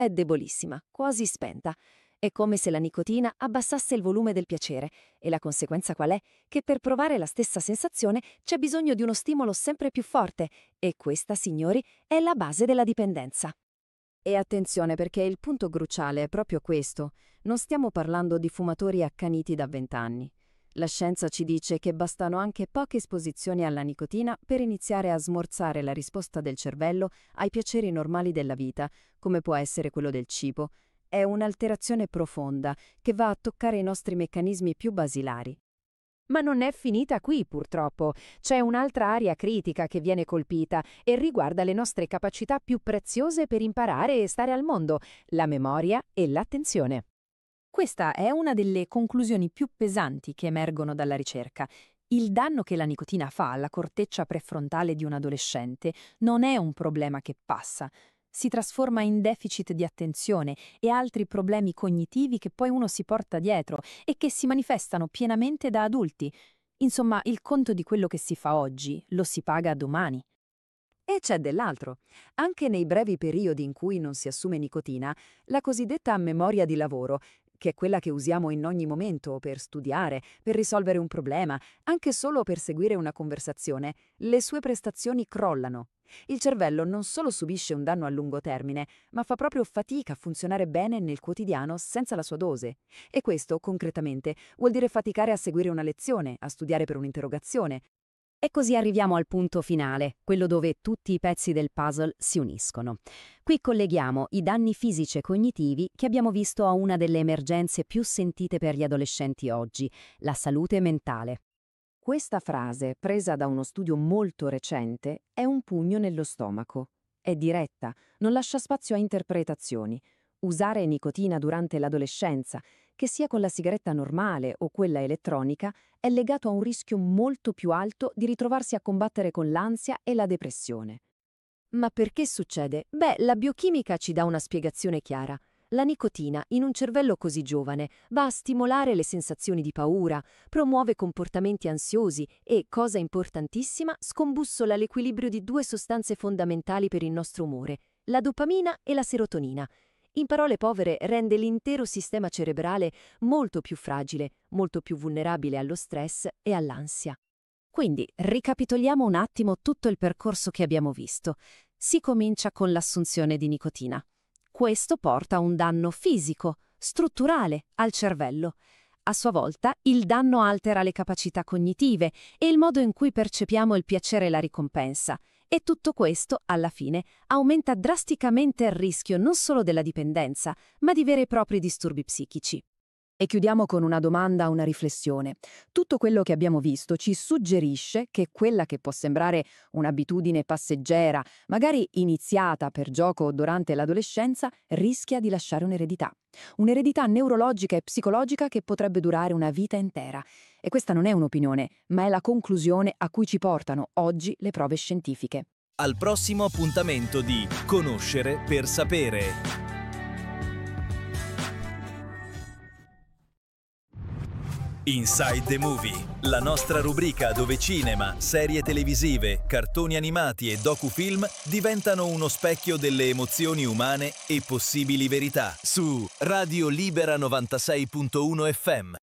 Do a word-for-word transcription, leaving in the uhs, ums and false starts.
è debolissima, quasi spenta. È come se la nicotina abbassasse il volume del piacere, e la conseguenza qual è? Che per provare la stessa sensazione c'è bisogno di uno stimolo sempre più forte, e questa, signori, è la base della dipendenza. E attenzione, perché il punto cruciale è proprio questo. Non stiamo parlando di fumatori accaniti da vent'anni. La scienza ci dice che bastano anche poche esposizioni alla nicotina per iniziare a smorzare la risposta del cervello ai piaceri normali della vita, come può essere quello del cibo. È un'alterazione profonda che va a toccare i nostri meccanismi più basilari. Ma non è finita qui, purtroppo. C'è un'altra area critica che viene colpita e riguarda le nostre capacità più preziose per imparare e stare al mondo, la memoria e l'attenzione. Questa è una delle conclusioni più pesanti che emergono dalla ricerca. Il danno che la nicotina fa alla corteccia prefrontale di un adolescente non è un problema che passa. Si trasforma in deficit di attenzione e altri problemi cognitivi che poi uno si porta dietro e che si manifestano pienamente da adulti. Insomma, il conto di quello che si fa oggi lo si paga domani. E c'è dell'altro. Anche nei brevi periodi in cui non si assume nicotina, la cosiddetta memoria di lavoro, che è quella che usiamo in ogni momento per studiare, per risolvere un problema, anche solo per seguire una conversazione, le sue prestazioni crollano. Il cervello non solo subisce un danno a lungo termine, ma fa proprio fatica a funzionare bene nel quotidiano senza la sua dose. E questo, concretamente, vuol dire faticare a seguire una lezione, a studiare per un'interrogazione. E così arriviamo al punto finale, quello dove tutti i pezzi del puzzle si uniscono. Qui colleghiamo i danni fisici e cognitivi che abbiamo visto a una delle emergenze più sentite per gli adolescenti oggi, la salute mentale. Questa frase, presa da uno studio molto recente, è un pugno nello stomaco. È diretta, non lascia spazio a interpretazioni. Usare nicotina durante l'adolescenza, che sia con la sigaretta normale o quella elettronica, è legato a un rischio molto più alto di ritrovarsi a combattere con l'ansia e la depressione. Ma perché succede? Beh, la biochimica ci dà una spiegazione chiara. La nicotina, in un cervello così giovane, va a stimolare le sensazioni di paura, promuove comportamenti ansiosi e, cosa importantissima, scombussola l'equilibrio di due sostanze fondamentali per il nostro umore, la dopamina e la serotonina. In parole povere, rende l'intero sistema cerebrale molto più fragile, molto più vulnerabile allo stress e all'ansia. Quindi, ricapitoliamo un attimo tutto il percorso che abbiamo visto. Si comincia con l'assunzione di nicotina. Questo porta a un danno fisico, strutturale, al cervello. A sua volta, il danno altera le capacità cognitive e il modo in cui percepiamo il piacere e la ricompensa. E tutto questo, alla fine, aumenta drasticamente il rischio non solo della dipendenza, ma di veri e propri disturbi psichici. E chiudiamo con una domanda, una riflessione. Tutto quello che abbiamo visto ci suggerisce che quella che può sembrare un'abitudine passeggera, magari iniziata per gioco durante l'adolescenza, rischia di lasciare un'eredità. Un'eredità neurologica e psicologica che potrebbe durare una vita intera. E questa non è un'opinione, ma è la conclusione a cui ci portano oggi le prove scientifiche. Al prossimo appuntamento di Conoscere per sapere. Inside the Movie, la nostra rubrica dove cinema, serie televisive, cartoni animati e docufilm diventano uno specchio delle emozioni umane e possibili verità. Su Radio Libera novantasei punto uno F M.